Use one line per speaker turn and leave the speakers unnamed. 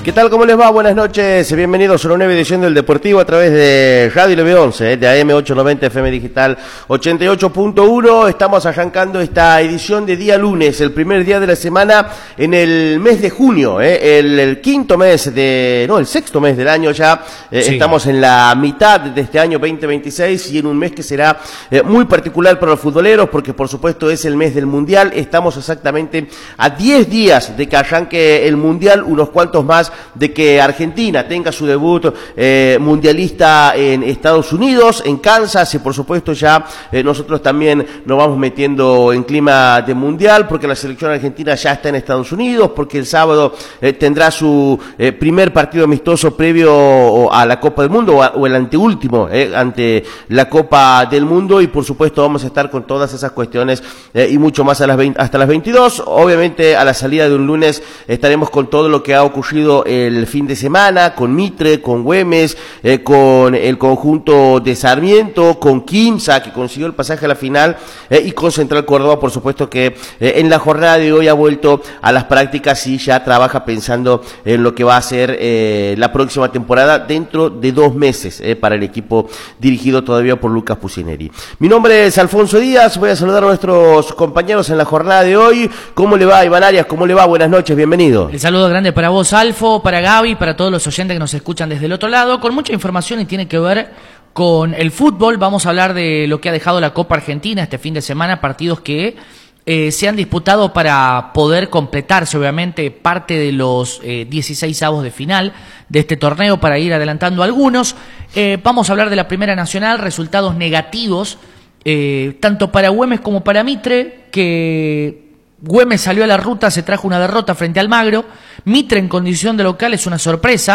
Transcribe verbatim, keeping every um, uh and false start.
¿Qué tal? ¿Cómo les va? Buenas noches, bienvenidos a una nueva edición del Deportivo a través de Radio L B once, eh, de A M ochocientos noventa, F M Digital ochenta y ocho punto uno. Estamos arrancando esta edición de día lunes, el primer día de la semana en el mes de junio, eh, el, el quinto mes de, no, el sexto mes del año ya. Eh, sí. Estamos en la mitad de este año veinte veintiséis y en un mes que será eh, muy particular para los futboleros porque por supuesto es el mes del Mundial. Estamos exactamente a diez días de que arranque el Mundial, unos cuantos más de que Argentina tenga su debut eh, mundialista en Estados Unidos, en Kansas, y por supuesto ya eh, nosotros también nos vamos metiendo en clima de Mundial, porque la selección argentina ya está en Estados Unidos, porque el sábado eh, tendrá su eh, primer partido amistoso previo a la Copa del Mundo, o, a, o el anteúltimo, eh, ante la Copa del Mundo, y por supuesto vamos a estar con todas esas cuestiones eh, y mucho más a las veinte, hasta las veintidós. Obviamente a la salida de un lunes estaremos con todo lo que ha ocurrido el fin de semana, con Mitre, con Güemes, eh, con el conjunto de Sarmiento, con Quimsa, que consiguió el pasaje a la final, eh, y con Central Córdoba, por supuesto que eh, en la jornada de hoy ha vuelto a las prácticas y ya trabaja pensando en lo que va a ser eh, la próxima temporada dentro de dos meses eh, para el equipo dirigido todavía por Lucas Pusineri. Mi nombre es Alfonso Díaz, voy a saludar a nuestros compañeros en la jornada de hoy. ¿Cómo le va, Iván Arias? ¿Cómo le va? Buenas noches, bienvenido.
El saludo grande para vos, Alfo, para Gaby, para todos los oyentes que nos escuchan desde el otro lado, con mucha información y tiene que ver con el fútbol. Vamos a hablar de lo que ha dejado la Copa Argentina este fin de semana, partidos que eh, se han disputado para poder completarse, obviamente, parte de los eh, dieciséis avos de final de este torneo, para ir adelantando algunos. Eh, vamos a hablar de la Primera Nacional, resultados negativos, eh, tanto para Güemes como para Mitre, que Güemes salió a la ruta, se trajo una derrota frente al Almagro. Mitre en condición de local es una sorpresa.